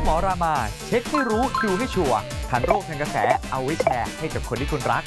หมอรามาเช็คให้รู้ดูให้ชัวร์ทันโรคทันกระแสเอาไว้แชร์ให้กับคนที่คุณรัก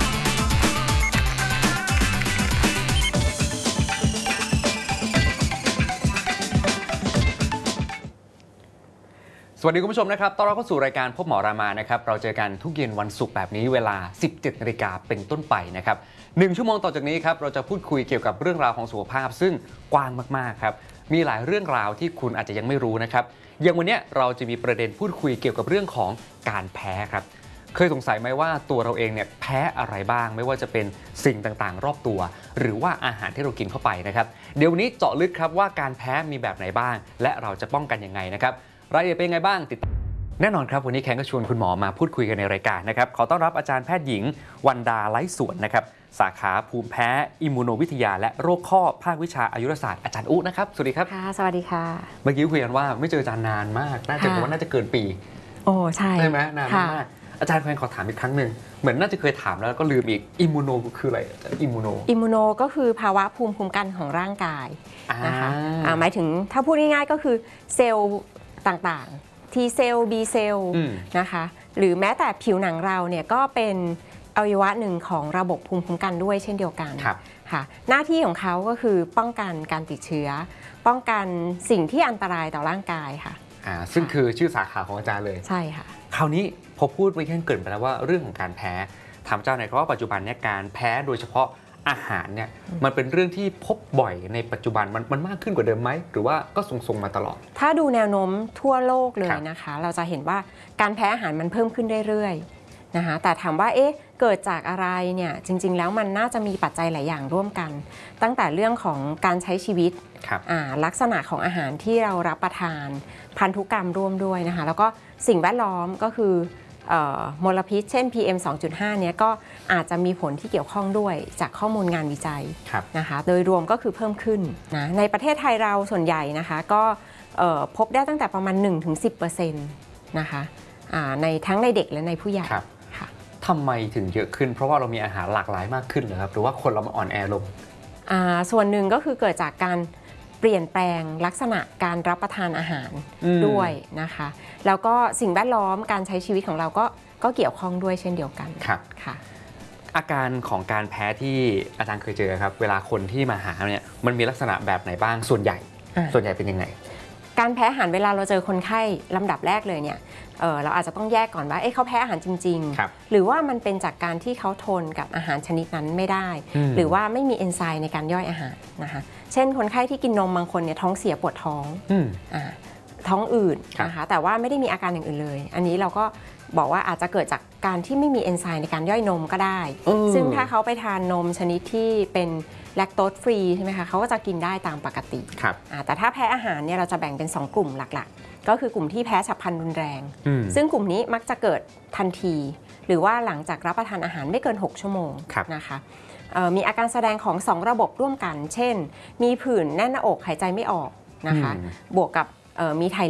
สวัสดีคุณผู้ชมนะครับต้อนรับเข้าสู่รายการพบหมอรามานะครับเราเจอกันทุกเย็นวันศุกร์แบบนี้เวลา 17 นาฬิกาเป็นต้นไปนะครับ1 ชั่วโมงต่อจากนี้ครับเราจะพูดคุยเกี่ยวกับเรื่องราวของสุขภาพซึ่งกว้างมากๆครับมีหลายเรื่องราวที่คุณอาจจะยังไม่รู้นะครับอย่างวันนี้เราจะมีประเด็นพูดคุยเกี่ยวกับเรื่องของการแพ้ครับเคยสงสัยไหมว่าตัวเราเองเนี่ยแพ้อะไรบ้างไม่ว่าจะเป็นสิ่งต่างๆรอบตัวหรือว่าอาหารที่เรากินเข้าไปนะครับเดี๋ยววันนี้เจาะลึกครับว่าการแพ้มีแบบไหนบ้างและเราจะป้องกันยังไงนะครับรายละเอียดเป็นไงบ้างติดแน่นอนครับวันนี้แคนก็ชวนคุณหมอมาพูดคุยกันในรายการนะครับขอต้อนรับอาจารย์แพทย์หญิงวันดาไร้สวนนะครับสาขาภูมิแพ้อิมมูโนวิทยาและโรคข้อภาควิชาอายุรศาสตร์อาจารย์อุ๊นะครับสวัสดีครับค่ะสวัสดีค่ะเมื่อกี้คุยกันว่าไม่เจออาจารย์นานมากน่าจะบอกว่าน่าจะเกินปีโอ้ใช่ไหมนานมากอาจารย์แพทย์ขอถามอีกครั้งหนึ่งเหมือนน่าจะเคยถามแล้วก็ลืมอีกอิมมูโนคืออะไรอิมมูโนก็คือภาวะภูมิคุ้มกันของร่างกายนะคะหมายถึงถ้าพูดง่ายๆก็คือเซลล์ต่างๆ T เซลล์ B เซลล์นะคะหรือแม้แต่ผิวหนังเราเนี่ยก็เป็นอวัยวะหนึ่งของระบบภูมิคุ้มกันด้วยเช่นเดียวกันค่ะหน้าที่ของเขาก็คือป้องกันการติดเชื้อป้องกันสิ่งที่อันตรายต่อร่างกายค่ะซึ่งคือชื่อสาขาของอาจารย์เลยใช่ค่ะคราวนี้พอพูดไปแค่เกินไปแล้วว่าเรื่องของการแพ้ถามอาจารย์หน่อยครับว่าปัจจุบันเนี่ยการแพ้โดยเฉพาะอาหารเนี่ยมันเป็นเรื่องที่พบบ่อยในปัจจุบันมันมากขึ้นกว่าเดิมไหมหรือว่าก็ทรงๆมาตลอดถ้าดูแนวโน้มทั่วโลกเลยนะคะเราจะเห็นว่าการแพ้อาหารมันเพิ่มขึ้นเรื่อยๆนะคะแต่ถามว่าเกิดจากอะไรเนี่ยจริงๆแล้วมันน่าจะมีปัจจัยหลายอย่างร่วมกันตั้งแต่เรื่องของการใช้ชีวิตลักษณะของอาหารที่เรารับประทานพันธุกรรมร่วมด้วยนะคะแล้วก็สิ่งแวดล้อมก็คือมลพิษเช่น PM 2.5 เนี่ยก็อาจจะมีผลที่เกี่ยวข้องด้วยจากข้อมูลงานวิจัยนะคะโดยรวมก็คือเพิ่มขึ้นนะในประเทศไทยเราส่วนใหญ่นะคะก็พบได้ตั้งแต่ประมาณ 1-10% นะคะในทั้งในเด็กและในผู้ใหญ่ค่ะทำไมถึงเยอะขึ้นเพราะว่าเรามีอาหารหลากหลายมากขึ้นเหรอครับหรือว่าคนเรามาอ่อนแอลงส่วนหนึ่งก็คือเกิดจากการเปลี่ยนแปลงลักษณะการรับประทานอาหารด้วยนะคะแล้วก็สิ่งแวดล้อมการใช้ชีวิตของเราก็เกี่ยวข้องด้วยเช่นเดียวกันค่ะอาการของการแพ้ที่อาจารย์เคยเจอครับเวลาคนที่มาหาเนี่ยมันมีลักษณะแบบไหนบ้างส่วนใหญ่เป็นยังไงการแพ้อาหารเวลาเราเจอคนไข้ลำดับแรกเลยเนี่ยเราอาจจะต้องแยกก่อนว่าเขาแพ้อาหารจริงๆหรือว่ามันเป็นจากการที่เขาทนกับอาหารชนิดนั้นไม่ได้หรือว่าไม่มีเอนไซม์ในการย่อยอาหารนะคะเช่นคนไข้ที่กินนมบางคนเนี่ยท้องเสียปวดท้องท้องอืดนะคะแต่ว่าไม่ได้มีอาการอย่างอื่นเลยอันนี้เราก็บอกว่าอาจจะเกิดจากการที่ไม่มีเอนไซม์ในการย่อยนมก็ได้ซึ่งถ้าเขาไปทานนมชนิดที่เป็นแลคโตสฟรีใช่ไหมคะเขาก็จะกินได้ตามปกติแต่ถ้าแพ้อาหารเนี่ยเราจะแบ่งเป็น2กลุ่มหลักๆก็คือกลุ่มที่แพ้ฉับพลันรุนแรงซึ่งกลุ่มนี้มักจะเกิดทันทีหรือว่าหลังจากรับประทานอาหารไม่เกิน6 ชั่วโมงนะคะมีอาการแสดงของ2ระบบร่วมกันเช่นมีผื่นแน่นหน้าอกหายใจไม่ออกนะคะบวกกับมีไท